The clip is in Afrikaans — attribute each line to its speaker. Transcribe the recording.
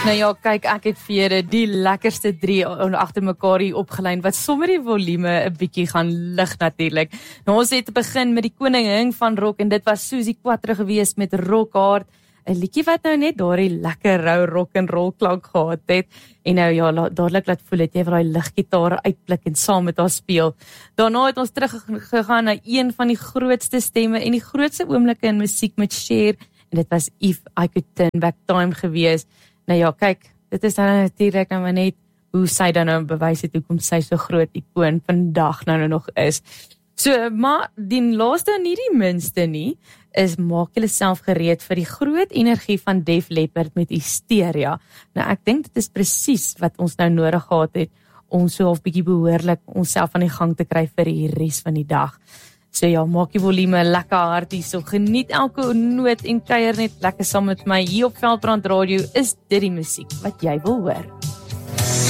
Speaker 1: Nou ja, kyk, ek het vir julle die lekkerste 3 agter mekaar hier opgelyn, wat sommer die volume 'n bietjie gaan lig natuurlik. Nou, ons het begin met die koningin van rock, en dit was Susie Quatro gewees met Rock Hard, 'n liedjie wat nou net daardie lekker rou rock and roll klank gehad het, en nou ja, dadelik laat voel het jy vir daai liggitaar uitblik en saam met haar speel. Daarna het ons teruggegaan na een van die grootste stemme en die grootste oomblikke in musiek met Cher, en dit was If I Could Turn Back Time gewees. Nou ja, kyk, dit is dan natuurlik nou maar net hoe sy dan nou bewys het hoekom sy so groot icoon vandag nou nog is. So, maar die laaste en nie die minste nie, is maak julle self gereed vir die groot energie van Def Leppard met Hysteria. Nou, ek dink dit is presies wat ons nou nodig gehad het, om so half bietjie behoorlik onsself aan die gang te kry vir die res van die dag. So ja, maak die volume lekker hard hier, so geniet elke noot en kuier net lekker saam met my hier op Veldbrand Radio. Is dit die musiek wat jy wil hoor?